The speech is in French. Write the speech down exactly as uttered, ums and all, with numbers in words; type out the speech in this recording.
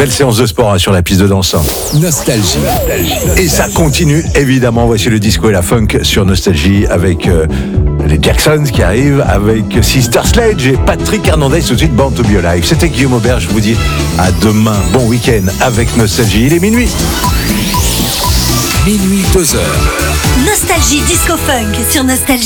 Belle séance de sport hein, sur la piste de danse. Nostalgie. Et ça continue, évidemment. Voici le disco et la funk sur Nostalgie avec euh, les Jacksons qui arrivent, avec Sister Sledge et Patrick Hernandez. Tout de suite, Born to Be Alive. C'était Guillaume Aubert. Je vous dis à demain. Bon week-end avec Nostalgie. Il est minuit. Minuit, deux heures. Nostalgie Disco Funk sur Nostalgie.